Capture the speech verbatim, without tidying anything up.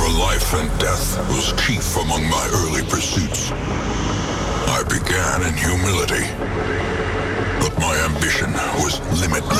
life and death was chief among my early pursuits. I began in humility, but my ambition was limitless.